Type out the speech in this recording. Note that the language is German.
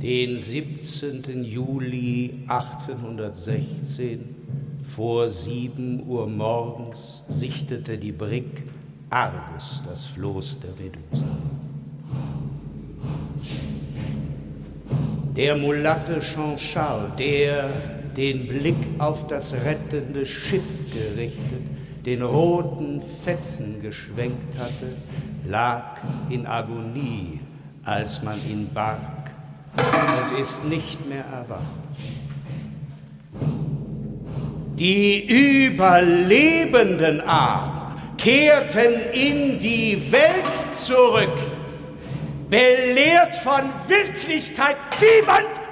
Den 17. Juli 1816 vor 7 Uhr morgens sichtete die Brig Argus das Floß der Medusa. Der Mulatte Jean-Charles, der den Blick auf das rettende Schiff gerichtet, den roten Fetzen geschwenkt hatte, lag in Agonie, als man ihn barg, und ist nicht mehr erwacht. Die Überlebenden aber kehrten in die Welt zurück, belehrt von Wirklichkeit, wie man